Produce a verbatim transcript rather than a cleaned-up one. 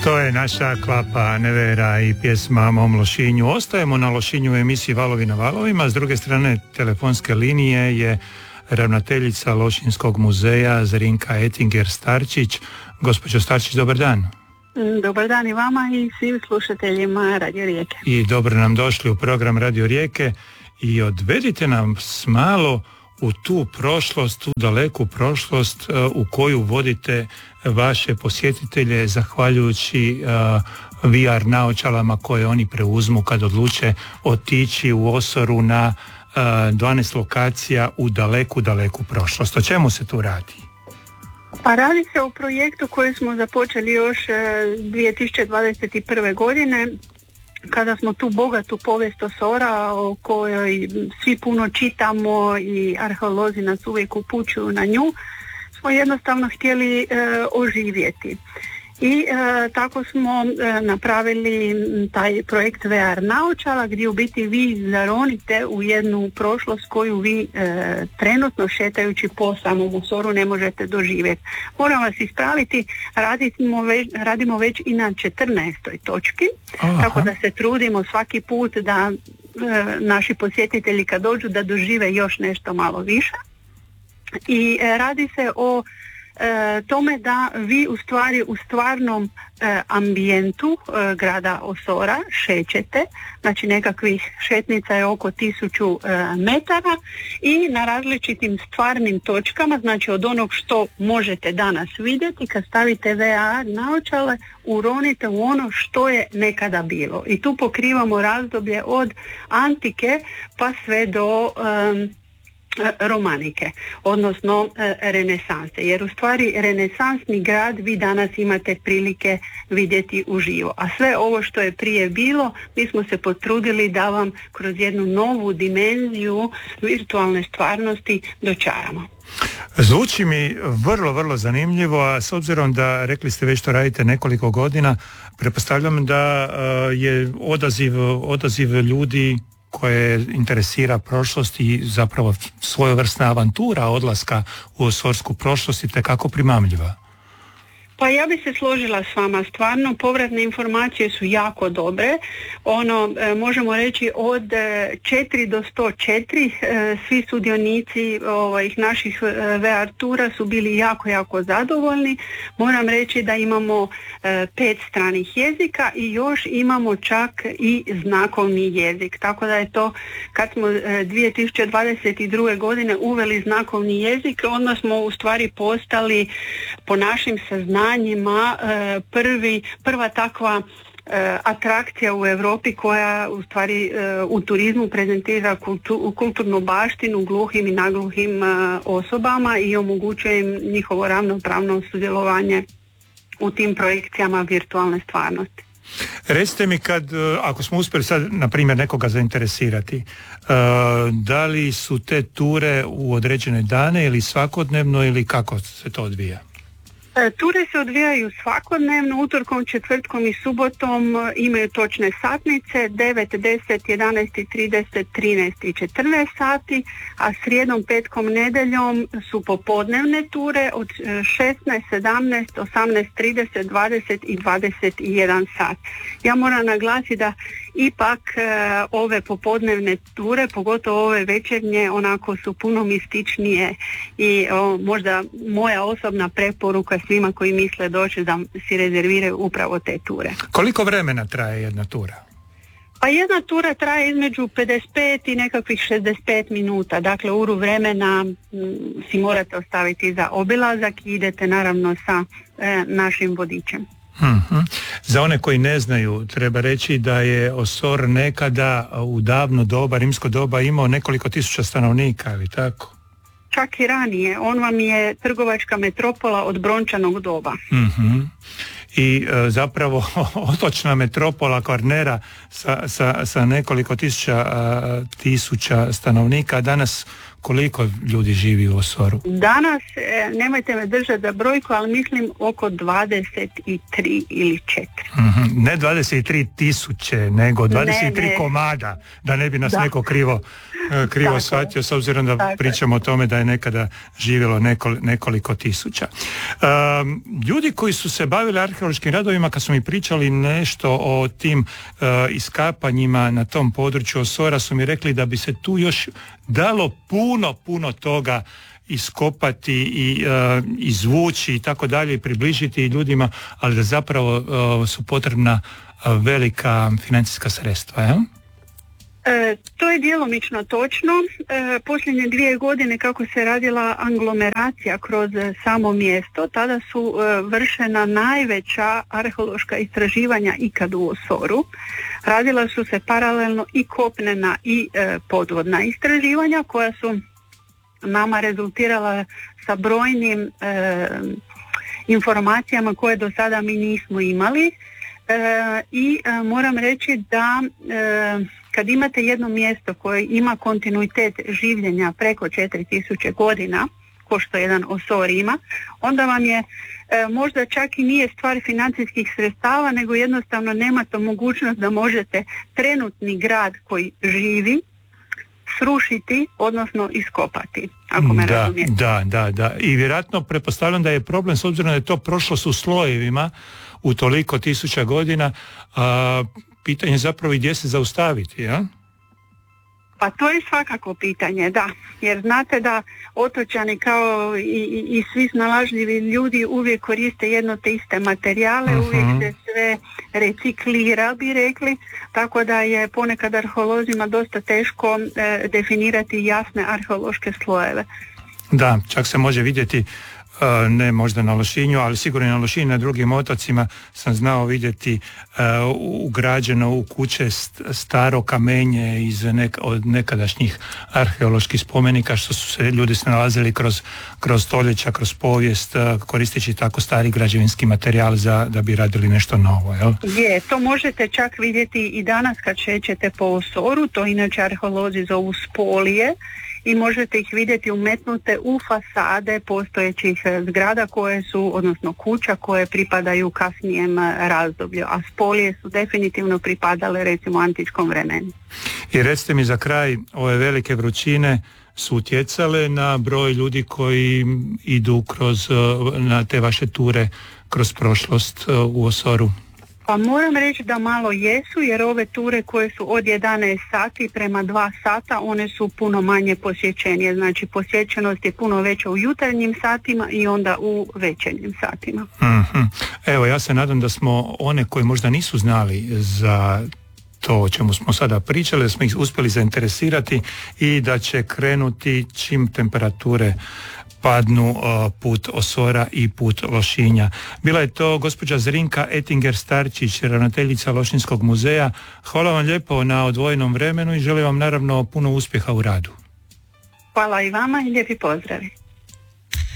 To je naša Klapa Nevera i pjesma Mom Lošinju. Ostajemo na Lošinju u emisiji Valovi na valovima. S druge strane telefonske linije je ravnateljica Lošinskog muzeja Zrinka Etinger-Starčić. Gospođo Starčić, dobar dan. Dobar dan i vama i svim slušateljima Radio Rijeke. I dobro nam došli u program Radio Rijeke i odvedite nam malo u tu prošlost, tu daleku prošlost u koju vodite vaše posjetitelje zahvaljujući uh, V R naočalama koje oni preuzmu kad odluče otići u Osoru na uh, dvanaest lokacija u daleku, daleku prošlost. O čemu se tu radi? Pa radi se o projektu koji smo započeli još dvije tisuće dvadeset prve godine, kada smo tu bogatu povijest Osora o kojoj svi puno čitamo i arheolozi nas uvijek upućuju na nju, smo jednostavno htjeli e, oživjeti. I e, tako smo e, napravili taj projekt V R naočala gdje u biti vi zaronite u jednu prošlost koju vi e, trenutno šetajući po samom Osoru ne možete doživjeti. Moram vas ispraviti, radimo već, radimo već i na četrnaestoj točki, Aha. tako da se trudimo svaki put da e, naši posjetitelji kad dođu da dožive još nešto malo više. I e, radi se o E, tome da vi u stvari u stvarnom e, ambijentu e, grada Osora šećete, znači nekakvih šetnica je oko tisuću e, metara i na različitim stvarnim točkama, znači od onog što možete danas vidjeti, kad stavite V R naočale, uronite u ono što je nekada bilo. I tu pokrivamo razdoblje od antike pa sve do e, romanike, odnosno e, renesanse, jer u stvari renesansni grad vi danas imate prilike vidjeti uživo, a sve ovo što je prije bilo mi smo se potrudili da vam kroz jednu novu dimenziju virtualne stvarnosti dočaramo. Zvuči mi vrlo, vrlo zanimljivo, a s obzirom da rekli ste već to radite nekoliko godina, pretpostavljam da uh, je odaziv, odaziv ljudi koje interesira prošlost i zapravo svojevrsna avantura odlaska u osorsku prošlost i tekako primamljiva. Pa ja bi se složila s vama, stvarno povratne informacije su jako dobre, ono e, možemo reći od četiri do sto četiri e, svi sudionici ovih naših e, V R tura su bili jako, jako zadovoljni. Moram reći da imamo e, pet stranih jezika i još imamo čak i znakovni jezik, tako da je to kad smo e, dvije tisuće dvadeset druge godine uveli znakovni jezik, onda smo u stvari postali po našim saznanjima njima prvi, prva takva e, atrakcija u Europi koja u stvari e, u turizmu prezentira kultu, kulturnu baštinu gluhim i nagluhim e, osobama i omogućuje im njihovo ravnopravno sudjelovanje u tim projekcijama virtualne stvarnosti. Recite mi kad, ako smo uspjeli sad na primjer nekoga zainteresirati, da li su te ture u određene dane ili svakodnevno ili kako se to odvija? Ture se odvijaju svakodnevno, utorkom, četvrtkom i subotom imaju točne satnice, devet, deset, jedanaest, trideset, trinaest i četrnaest sati, a srijedom, petkom, nedeljom su popodnevne ture od šesnaest, sedamnaest, osamnaest, trideset, dvadeset i dvadeset jedan sat. Ja moram naglasiti da ipak e, ove popodnevne ture, pogotovo ove večernje, onako su puno mističnije i o, možda moja osobna preporuka svima koji misle doći da si rezerviraju upravo te ture. Koliko vremena traje jedna tura? Pa jedna tura traje između pedeset pet i nekakvih šezdeset pet minuta, dakle uru vremena m, si morate ostaviti za obilazak i idete naravno sa e, našim vodičem. Hmm. Za one koji ne znaju, treba reći da je Osor nekada u davno doba, rimsko doba, imao nekoliko tisuća stanovnika, ali tako? Čak i ranije. On vam je trgovačka metropola od brončanog doba. Mm-hmm. I e, zapravo otočna metropola Kvarnera sa, sa, sa nekoliko tisuća, a, tisuća stanovnika danas koliko ljudi živi u Osoru? Danas, e, nemojte me držati za brojku, ali mislim oko dvadeset tri ili četiri. Mm-hmm. Ne dvadeset tri tisuće, nego dvadeset tri ne, ne. komada, da ne bi nas da. neko krivo, krivo shvatio, s obzirom da tako pričamo o tome da je nekada živjelo nekol, nekoliko tisuća. Um, ljudi koji su se bavili arheološkim radovima, kad su mi pričali nešto o tim uh, iskapanjima na tom području Osora, su mi rekli da bi se tu još dalo puno, puno toga iskopati i uh, izvući i tako dalje i približiti ljudima, ali da zapravo uh, su potrebna uh, velika financijska sredstva, ja? E, to je djelomično točno. E, posljednje dvije godine kako se radila aglomeracija kroz samo mjesto, tada su e, vršena najveća arheološka istraživanja ikad u Osoru. Radila su se paralelno i kopnena i e, podvodna istraživanja koja su nama rezultirala sa brojnim e, informacijama koje do sada mi nismo imali. E, I e, moram reći da e, kad imate jedno mjesto koje ima kontinuitet življenja preko četiri tisuće godina, ko što jedan Osor ima, onda vam je e, možda čak i nije stvar financijskih sredstava, nego jednostavno nemate mogućnost da možete trenutni grad koji živi srušiti, odnosno iskopati, ako me da, razumijete. Da, da, da. I vjerojatno pretpostavljam da je problem, s obzirom da je to prošlo su slojevima u toliko tisuća godina, a, pitanje zapravo i gdje se zaustaviti, ja? Pa to je svakako pitanje, da. Jer znate da otočani kao i, i, i svi snalažljivi ljudi uvijek koriste jedno te iste materijale, uh-huh. uvijek se sve reciklira, bi rekli, tako da je ponekad arheolozima dosta teško e, definirati jasne arheološke slojeve. Da, čak se može vidjeti, ne možda na Lošinju, ali sigurno na Lošinju, na drugim otocima sam znao vidjeti uh, ugrađeno u kuće staro kamenje iz nek, od nekadašnjih arheoloških spomenika, što su se ljudi snalazili kroz, kroz stoljeća, kroz povijest, uh, koristeći tako stari građevinski materijal za, da bi radili nešto novo, jel? Je, to možete čak vidjeti i danas kad šećete po Osoru, to inače arheolozi zovu spolije, i možete ih vidjeti umetnute u fasade postojećih zgrada koje su, odnosno kuća koje pripadaju kasnijem razdoblju, a spolije su definitivno pripadale recimo antičkom vremenu. I recite mi za kraj, ove velike vrućine su utjecale na broj ljudi koji idu kroz, na te vaše ture kroz prošlost u Osoru? Pa moram reći da malo jesu, jer ove ture koje su od jedanaest sati prema dva sata, one su puno manje posjećenije. Znači posjećenost je puno veća u jutarnjim satima i onda u večernjim satima. Mm-hmm. Evo, ja se nadam da smo one koji možda nisu znali za to o čemu smo sada pričali, da smo ih uspjeli zainteresirati i da će krenuti čim temperature padnu put Osora i put Lošinja. Bila je to gospođa Zrinka Etinger-Starčić, ravnateljica Lošinjskog muzeja. Hvala vam lijepo na odvojenom vremenu i želim vam naravno puno uspjeha u radu. Hvala i vama i lijepi pozdravi.